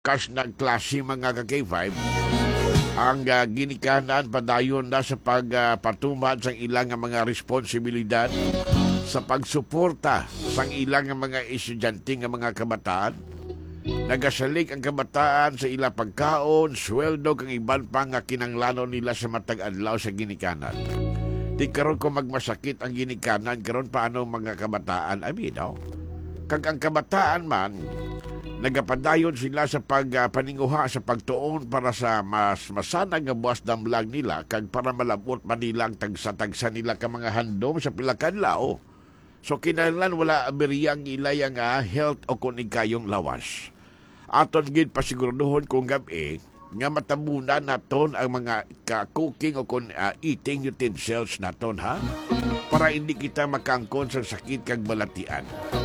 kas ng klase mga ka-K5 ang ginikanan padayon na sa pagpatuman sa ilang mga responsibilidad sa pagsuporta sa ilang mga estudyante nga mga kabataan. Nagasalig ang kabataan sa ilang pagkaon, sweldo kang iban pa nga kinanglanon nila sa matag adlaw sa ginikanan. Di karon ko magmasakit ang ginikanan karon paano mga kabataan no? Kag ang kabataan man nagapadayon sila sa pagpaninguha sa pagtuon para sa mas masanag nga buwas damlag nila kag para malabot man nilang tagsa-tagsa nila ka mga handom sa pila ka adlaw. So kinahanglan wala aberiyang ilay nga health o kung ikayong lawas. Aton gid pasiguraduhon kung gabi nga matabunan naton ang mga cooking o kung eating utensils naton ha para hindi kita makangkon sa sakit kag balatian.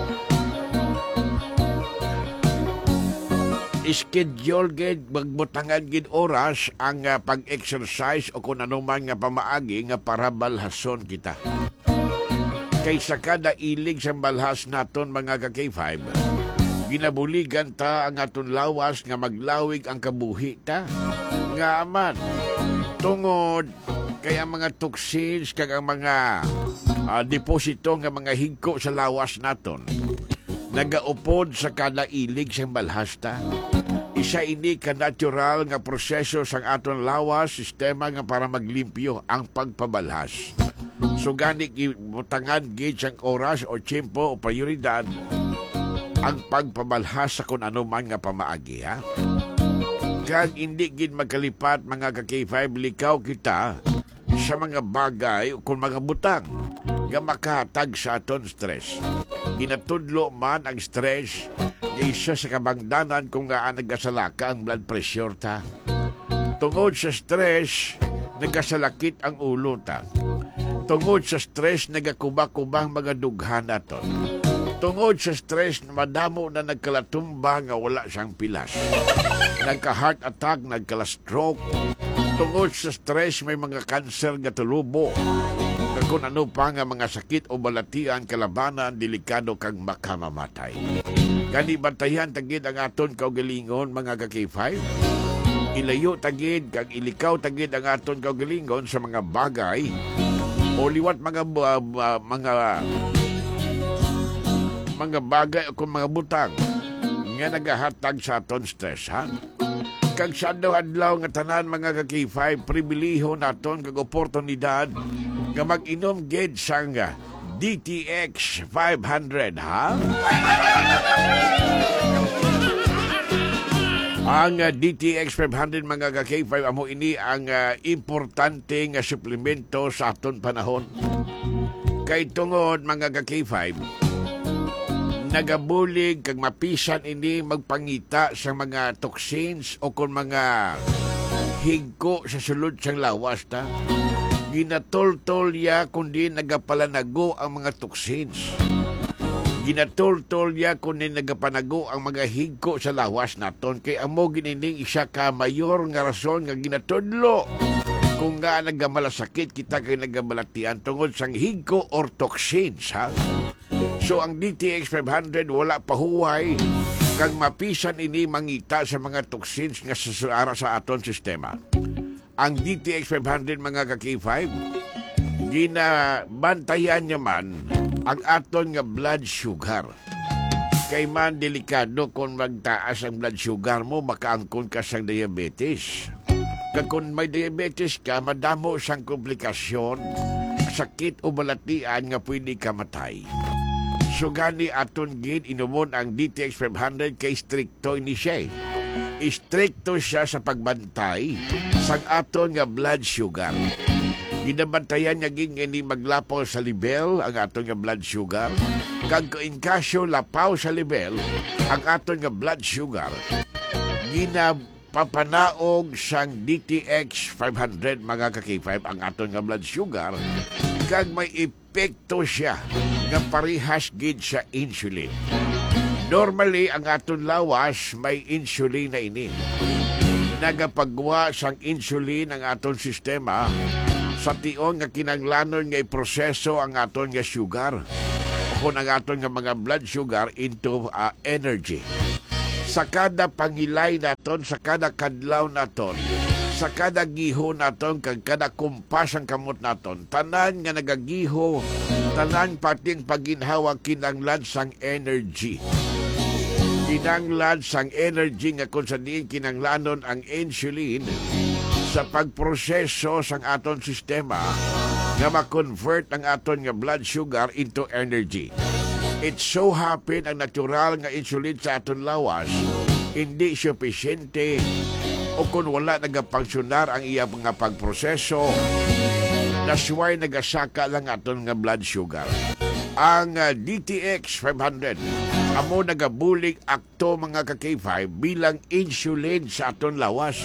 Schedule gid magbutangan gid oras ang pag-exercise o kung ano man nga pamaagi nga para balhason kita. Kaysa kada ilig sa balhas naton mga ka-K5, ginabuligan ta ang aton lawas nga maglawig ang kabuhi ta. Nga aman, tungod kay ang mga toxins kag ang mga deposito nga mga higko sa lawas naton nagaupod sa kada ilig sa balhas ta. Isa ini ka natural nga proseso sang aton lawas, sistema nga para maglimpyo ang pagpabalhas. So gani butangan gid sang oras o tiyempo o prioridad ang pagpabalhas sa kung ano man nga pamaagi ha. Kag hindi gid magkalipat mga ka-K5 likaw kita sa mga bagay o kung mga butang nga makahatag sa aton stress. Ginatudlo man ang stress isa sa kabangdanan kung gaan nagasalaka ang blood pressure ta. Tungod sa stress, nagasalakit ang ulo ta. Tungod sa stress, nagakubak-kubang mga dughan naton. Tungod sa stress, madamo na nagkalatumba nga wala siyang pilas. Nagka-heart attack, nagkala-stroke. Tungod sa stress, may mga kanser nga tulubo. Kung ano pa nga mga sakit o balatian kalabanan, delikado kang makamamatay. Gani bantayan tagid ang aton kaugalingon mga ka-K5. Ilayo tagid kag ilikaw tagid ang aton kaugalingon sa mga bagay o liwat mga bagay o kung mga butang nga nagahatag sa aton stress ha. Kag sa adlaw nga tanan mga ka-K5 pribiliho naton kag oportunidad nga mag-inom gid sang DTX 500 ha. Ang DTX 500 mga ka-K5 amo ini ang importante nga suplemento sa aton panahon. Kay tungod mga ka-K5 nagabulig kag mapisan ini magpangita sa mga toxins o kung mga higko sa sulod sang lawas ta. Ginatol-tol ya kundi nagapalanago ang mga toxins. Ginatol-tol ya kundi nagapanago ang mga higko sa lawas naton. Kay amo ginining isa ka mayor nga rason nga ginatodlo kung nga nagamalasakit kita kay nagamalatian tungod sang higko or toxins ha. So ang DTX 500 wala pahuway kang mapisan ini mangita sa mga toxins nga susara sa aton sistema. Ang DTX 500 mga ka-K5 ginabantayan niya man ang aton nga blood sugar. Kay man delikado kung magtaas ang blood sugar mo, makaangkon ka sa diabetes. Kag kung may diabetes ka, madamo siyang komplikasyon, sakit o balatian nga pwede ka matay. So gani aton gid inumon ang DTX 500 kay stricto ini siya. Istrikto siya sa pagbantay sa aton nga blood sugar. Ginabantayan niya gid nga maglapaw sa level ang aton nga blood sugar. Kag in kasyo lapaw sa level ang aton nga blood sugar, ginapapanaog sang DTX 500 mga ka-K5 ang aton nga blood sugar. Kag may epekto siya nga parihas gid sa insulin. Normally, ang aton lawas may insulin na ini. Nagapagwa sang insulin ang aton sistema sa tion nga kinanglanon nga iproseso ang aton nga sugar o kung ang aton nga mga blood sugar into energy. sa kada pangilay naton, sa kada kadlaw naton, sa kada giho naton, kag kada kumpas ang kamot naton, tanan nga nagagiho, tanan pating paginhawa kinanglan sang energy. Kinanglan sang energy nga kung sa diin kinanglanon ang insulin sa pagproseso sang aton sistema nga ma-convert ang aton nga blood sugar into energy. It so happen ang natural nga insulin sa aton lawas hindi sufficiente o kung wala nagapangsyonar ang iya nga pagproseso, that's why nagasaka lang aton nga blood sugar. Ang DTX 500 amo nagabulig akto mga ka-K5 bilang insulin sa aton lawas.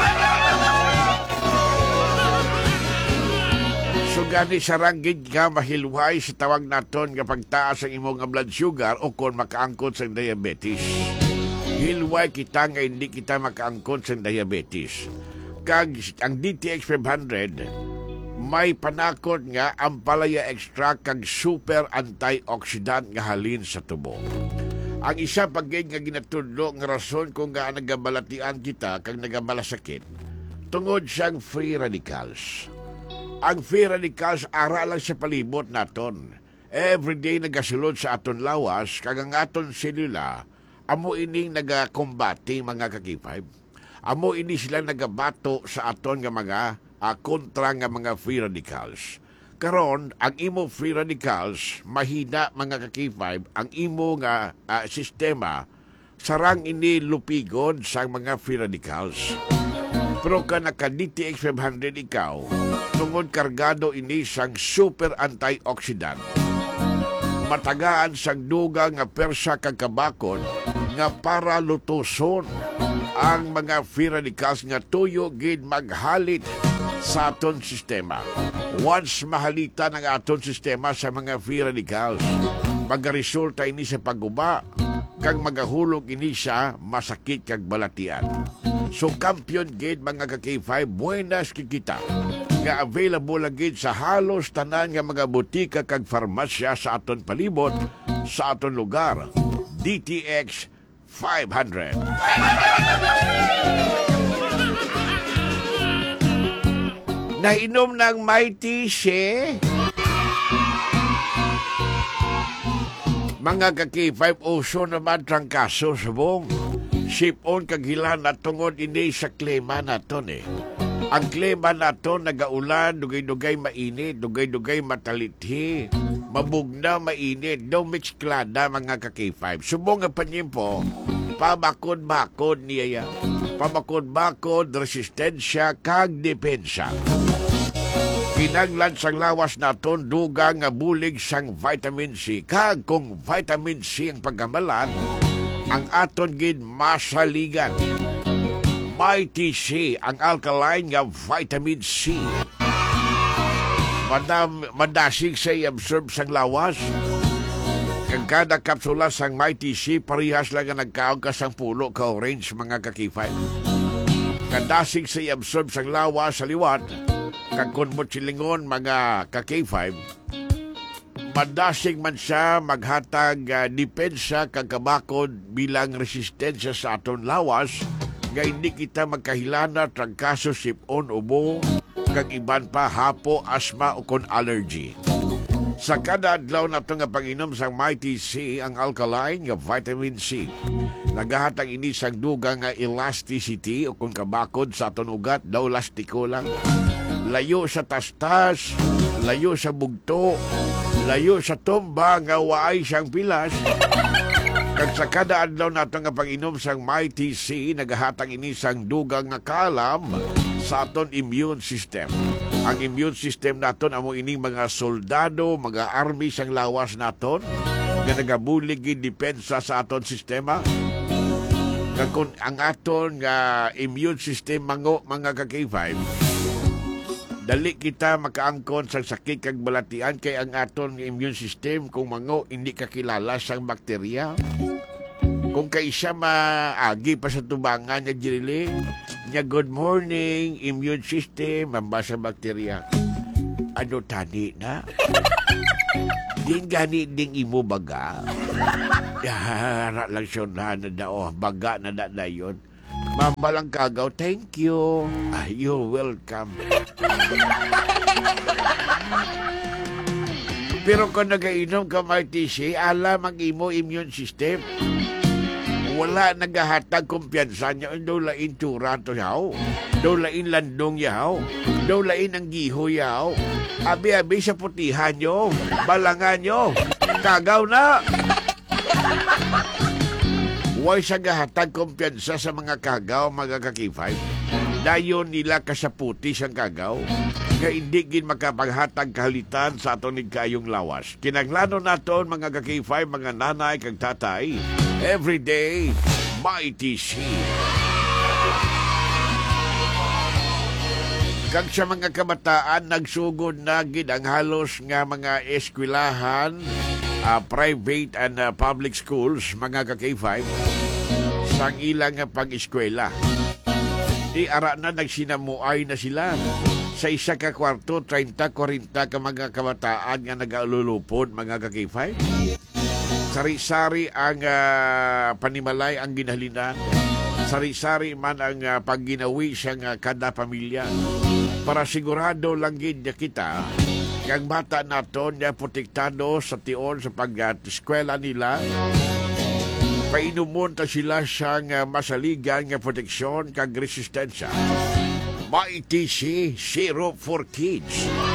So gani saranggid nga mahilway sa tawag naton nga pagtaas ang imong nga blood sugar o kung makaangkot sa diabetes. Hilway kita nga hindi kita makaangkot sa diabetes. Kag ang DTX 500 may panakot nga ang palaya extract kag super antioxidant nga halin sa tubo. Ang isa pagay nga ginatudlo nga rason kung nga nagabalatian kita kag nagabalasakit tungod siyang free radicals. Ang free radicals ara lang sa palibot naton. Everyday nagasulod sa aton lawas kag ang aton selula amo ining nagakombati mga ka-K5. Amo ini sila nagabato sa aton nga mga kontra nga mga free radicals. Karon ang imo free radicals mahina mga ka-K5, ang imo nga sistema sarang ini lupigod sa mga free radicals. Pero ka naka-DTX 500 ikaw, tungod kargado ini sang super antioxidant. Matagaan sang duga nga persa kag kabakon nga para lutuson ang mga free radicals nga tuyo gid maghalit sa aton sistema. Once mahalitan ang aton sistema sa mga free radicals, magaresulta ini sa pagguba kag magahulog ini sa masakit kag balatian. So kampiyon gid mga ka-K5, buenas kikita nga available lagi sa halos tanan nga mga butika kag farmasya sa aton palibot sa aton lugar. DTX 500. Nainom ng Mighty She? Mga ka-K5, uso naman trangkaso sa buong. Sipon kagilan na tungod ini sa klima naton eh. Ang klima naton nagaulan, dugay-dugay mainit, dugay-dugay matalithi, mabugna mainit, daw mixklada mga ka-K5. Subong nga panyimpo, pabakod-bakod niya. Pabakod-bakod, resistensya, kag depensa. Kinanglan sang lawas naton duga nga bulig sang vitamin C. Kag kung vitamin C ang pagkamalan, ang aton gid masaligan. Mighty C ang alkaline nga vitamin C. Madasig sa i-absorb sang lawas. Kag kada kapsula sang Mighty C parehas lang nga nagkaog ka sang pulo ka orange mga ka-K5. Kadasig sa i-absorb sang lawas sa liwat. Kag kun mo silingon mga ka-K5, madasig man siya maghatag depensa kag kabakod bilang resistensya sa aton lawas nga hindi kita magkahilana trangkaso, sipon, ubo kag iban pa hapo, asma o kon allergy. Sa kada adlaw nato nga pag-inom sang Mighty C ang alkaline nga vitamin C, nagahatag ini sang duga nga elasticity o kon kabakod sa aton ugat, daw lastiko lang. Layo sa tastas, layo sa bugto, layo sa tumba nga waay siyang pilas. Kag sa kada adlaw nato nga pag-inom sang Mighty C, nagahatag ini sang dugang nga kalam sa aton immune system. Ang immune system naton amo ini mga soldado, mga army sang lawas naton nga nagabulig gid depensa sa aton sistema. Kag kung ang aton nga immune system mango mga ka-K5, dali kita makaangkon sa sakit kag balatian kay ang aton immune system kung mango hindi kakilala sang bakterya. Kung kay siya maagi pa sa tubangan niya jirili, niya good morning, immune system, mambasa bakterya. Ano tani na? Din gani ding imo baga. Yara lang siya na dao. Baga na yun. Mambalang kagaw, thank you. You're welcome. Pero kung nagainom ka, Martisi, alam ang imo immune system. Wala nagahatag kumpiyansa niya. Dolain tura to yaw. Dolain landong yaw. Dolain ang giho yaw. Abi-abi sa putihan nyo. Balangan nyo. Kagaw na. Huwag sa gahatag kumpiyansa sa mga kagaw, mga kakifay. Dayon nila kasaputi siyang kagaw. Nga hindi gin makapaghatag kahalitan sa atonig kayong lawas. Kinaglano naton mga kakifay, mga nanay kag tatay. Everyday, Mighty C. Kag sa mga kabataan, nagsugod na gid ang halos nga mga eskwelahan, private and public schools, mga ka-K5, sang ilang pag-eskwela. Ara na nagsinamuay na sila. Sa isa ka kwarto, 30-40 ka mga kabataan nga nag-alulupod, mga ka-K5. Sari-sari ang panimalay ang ginhalinan. Sari-sari man ang pagginawi sa kada pamilya. Para sigurado lang gid kita ang bata naton na protektado sa tion sa pag-eskwela nila. Painumon ta sila sa masaligan nga proteksyon kag resistensya. Mighty C, Syrup for Kids.